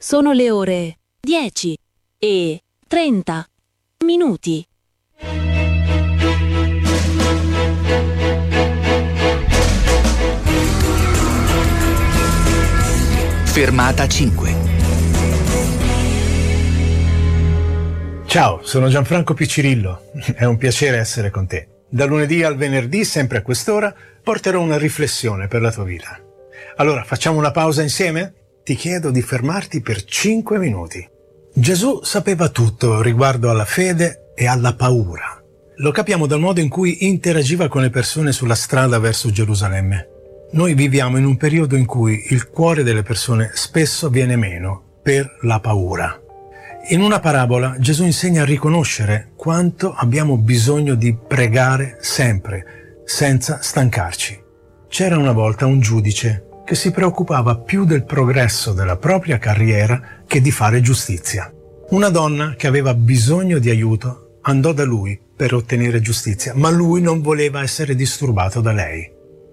Sono le ore 10:30. Fermata 5. Ciao, sono Gianfranco Piccirillo. È un piacere essere con te. Da lunedì al venerdì, sempre a quest'ora, porterò una riflessione per la tua vita. Allora, facciamo una pausa insieme? Ti chiedo di fermarti per 5 minuti. Gesù sapeva tutto riguardo alla fede e alla paura. Lo capiamo dal modo in cui interagiva con le persone sulla strada verso Gerusalemme. Noi viviamo in un periodo in cui il cuore delle persone spesso viene meno per la paura. In una parabola Gesù insegna a riconoscere quanto abbiamo bisogno di pregare sempre, senza stancarci. C'era una volta un giudice che si preoccupava più del progresso della propria carriera che di fare giustizia. Una donna che aveva bisogno di aiuto andò da lui per ottenere giustizia, ma lui non voleva essere disturbato da lei.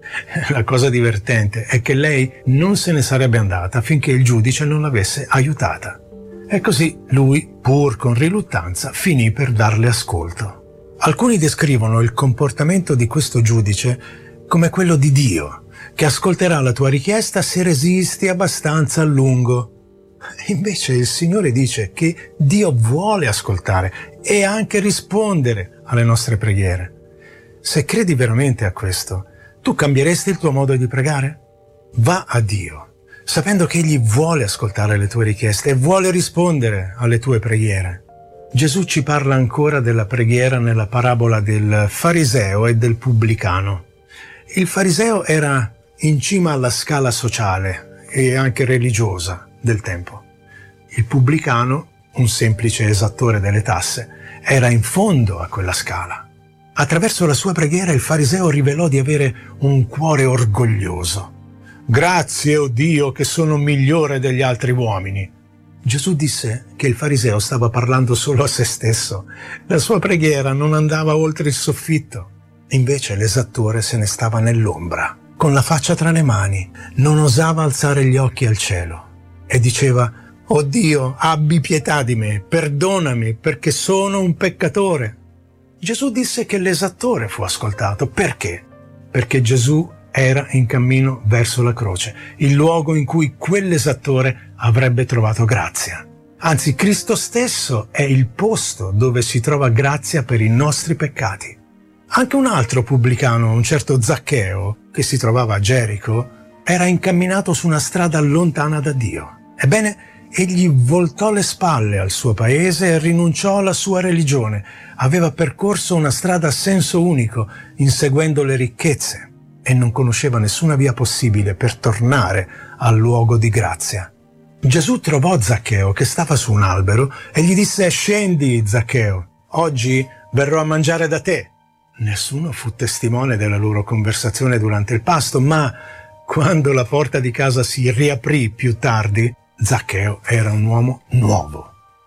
La cosa divertente è che lei non se ne sarebbe andata finché il giudice non l'avesse aiutata. E così lui, pur con riluttanza, finì per darle ascolto. Alcuni descrivono il comportamento di questo giudice come quello di Dio, che ascolterà la tua richiesta se resisti abbastanza a lungo. Invece il Signore dice che Dio vuole ascoltare e anche rispondere alle nostre preghiere. Se credi veramente a questo, tu cambieresti il tuo modo di pregare? Va a Dio, sapendo che Egli vuole ascoltare le tue richieste e vuole rispondere alle tue preghiere. Gesù ci parla ancora della preghiera nella parabola del fariseo e del pubblicano. Il fariseo era in cima alla scala sociale e anche religiosa del tempo. Il pubblicano, un semplice esattore delle tasse, era in fondo a quella scala. Attraverso la sua preghiera il fariseo rivelò di avere un cuore orgoglioso. Grazie, o Dio, che sono migliore degli altri uomini. Gesù disse che il fariseo stava parlando solo a se stesso. La sua preghiera non andava oltre il soffitto. Invece l'esattore se ne stava nell'ombra, con la faccia tra le mani, non osava alzare gli occhi al cielo e diceva: «Oh Dio, abbi pietà di me, perdonami, perché sono un peccatore». Gesù disse che l'esattore fu ascoltato. Perché? Perché Gesù era in cammino verso la croce, il luogo in cui quell'esattore avrebbe trovato grazia. Anzi, Cristo stesso è il posto dove si trova grazia per i nostri peccati. Anche un altro pubblicano, un certo Zaccheo, che si trovava a Gerico, era incamminato su una strada lontana da Dio. Ebbene, egli voltò le spalle al suo paese e rinunciò alla sua religione. Aveva percorso una strada a senso unico, inseguendo le ricchezze, e non conosceva nessuna via possibile per tornare al luogo di grazia. Gesù trovò Zaccheo che stava su un albero e gli disse: «Scendi, Zaccheo, oggi verrò a mangiare da te». Nessuno fu testimone della loro conversazione durante il pasto, ma quando la porta di casa si riaprì più tardi, Zaccheo era un uomo nuovo.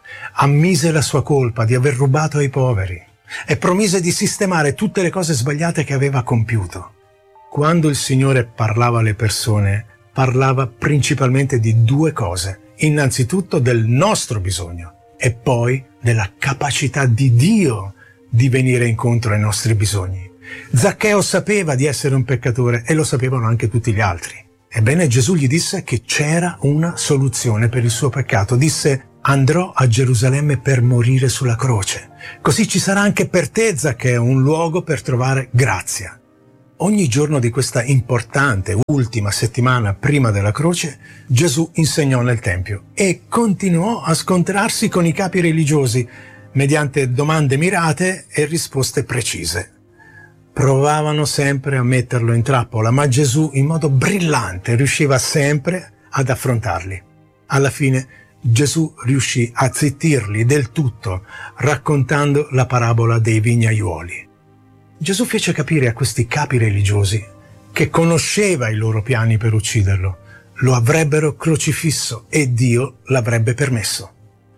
Ammise la sua colpa di aver rubato ai poveri e promise di sistemare tutte le cose sbagliate che aveva compiuto. Quando il Signore parlava alle persone, parlava principalmente di due cose. Innanzitutto del nostro bisogno e poi della capacità di Dio di venire incontro ai nostri bisogni. Zaccheo sapeva di essere un peccatore e lo sapevano anche tutti gli altri. Ebbene, Gesù gli disse che c'era una soluzione per il suo peccato. Disse: «Andrò a Gerusalemme per morire sulla croce. Così ci sarà anche per te, Zaccheo, un luogo per trovare grazia». Ogni giorno di questa importante ultima settimana prima della croce, Gesù insegnò nel Tempio e continuò a scontrarsi con i capi religiosi mediante domande mirate e risposte precise. Provavano sempre a metterlo in trappola, ma Gesù, in modo brillante, riusciva sempre ad affrontarli. Alla fine, Gesù riuscì a zittirli del tutto, raccontando la parabola dei vignaiuoli. Gesù fece capire a questi capi religiosi che conosceva i loro piani per ucciderlo, lo avrebbero crocifisso e Dio l'avrebbe permesso.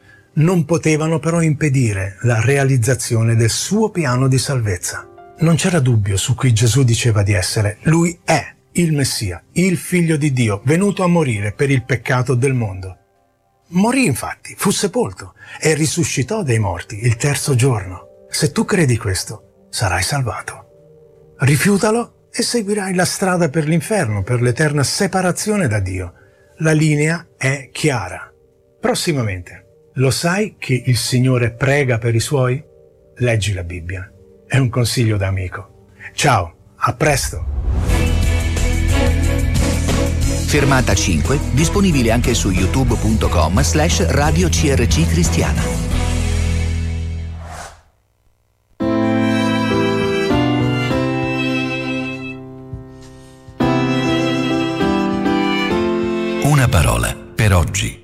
Non potevano però impedire la realizzazione del suo piano di salvezza. Non c'era dubbio su chi Gesù diceva di essere. Lui è il Messia, il Figlio di Dio, venuto a morire per il peccato del mondo. Morì infatti, fu sepolto e risuscitò dai morti il terzo giorno. Se tu credi questo, sarai salvato. Rifiutalo e seguirai la strada per l'inferno, per l'eterna separazione da Dio. La linea è chiara. Prossimamente, lo sai che il Signore prega per i suoi? Leggi la Bibbia. È un consiglio da amico. Ciao, a presto! Fermata 5, disponibile anche su youtube.com/Radio CRC Cristiana. Una parola per oggi.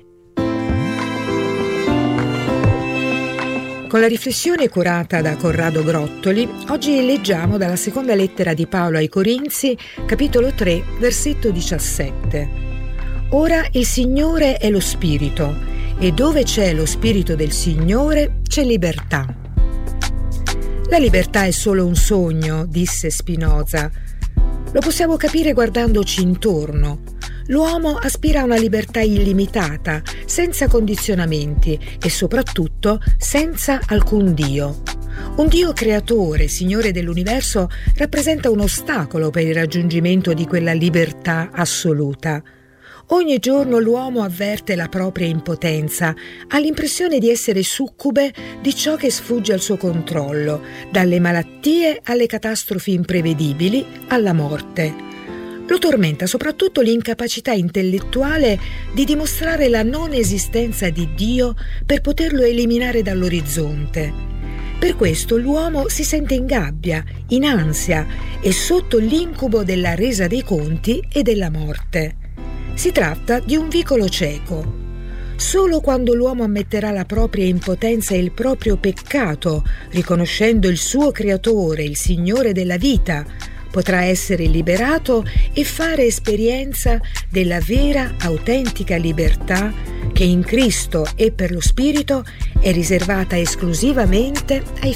Con la riflessione curata da Corrado Grottoli, oggi leggiamo dalla seconda lettera di Paolo ai Corinzi, capitolo 3, versetto 17. Ora il Signore è lo Spirito, e dove c'è lo Spirito del Signore c'è libertà. La libertà è solo un sogno, disse Spinoza. Lo possiamo capire guardandoci intorno. L'uomo aspira a una libertà illimitata, senza condizionamenti e soprattutto senza alcun Dio. Un Dio creatore, Signore dell'universo, rappresenta un ostacolo per il raggiungimento di quella libertà assoluta. Ogni giorno l'uomo avverte la propria impotenza, ha l'impressione di essere succube di ciò che sfugge al suo controllo, dalle malattie alle catastrofi imprevedibili, alla morte. Lo tormenta soprattutto l'incapacità intellettuale di dimostrare la non esistenza di Dio per poterlo eliminare dall'orizzonte. Per questo l'uomo si sente in gabbia, in ansia e sotto l'incubo della resa dei conti e della morte. Si tratta di un vicolo cieco. Solo quando l'uomo ammetterà la propria impotenza e il proprio peccato, riconoscendo il suo creatore, il Signore della vita, potrà essere liberato e fare esperienza della vera, autentica libertà che in Cristo e per lo Spirito è riservata esclusivamente ai